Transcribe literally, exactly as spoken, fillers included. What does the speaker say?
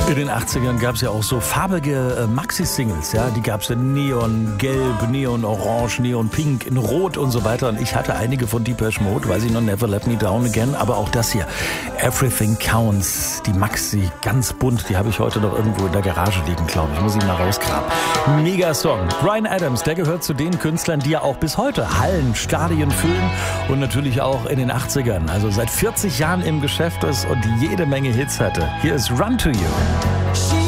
In den achtzigern gab es ja auch so farbige äh, Maxi-Singles, ja, die gab es in Neon Gelb, Neon Orange, Neon Pink, in Rot und so weiter. Und ich hatte einige von Depeche Mode, weiß ich noch, Never Let Me Down Again, aber auch das hier, Everything Counts, die Maxi, ganz bunt, die habe ich heute noch irgendwo in der Garage liegen, glaube ich, muss ich mal rausgraben. Mega Song. Bryan Adams, der gehört zu den Künstlern, die ja auch bis heute Hallen, Stadien füllen und natürlich auch in den achtzigern, also seit vierzig Jahren im Geschäft ist und jede Menge Hits hatte. Hier ist Run to You.